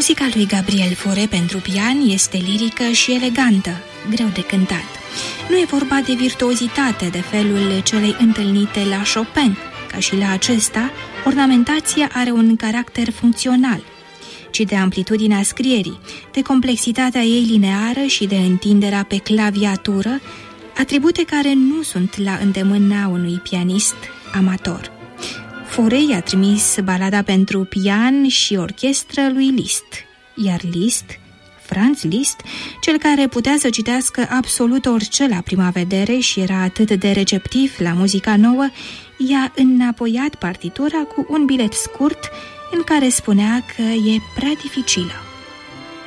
Muzica lui Gabriel Fauré pentru pian este lirică și elegantă, greu de cântat. Nu e vorba de virtuozitate de felul celei întâlnite la Chopin, ca și la acesta, ornamentația are un caracter funcțional, ci de amplitudinea scrierii, de complexitatea ei lineară și de întinderea pe claviatură, atribute care nu sunt la îndemâna unui pianist amator. Fauré i-a trimis balada pentru pian și orchestră lui Liszt, iar Liszt, Franz Liszt, cel care putea să citească absolut orice la prima vedere și era atât de receptiv la muzica nouă, i-a înapoiat partitura cu un bilet scurt în care spunea că e prea dificilă.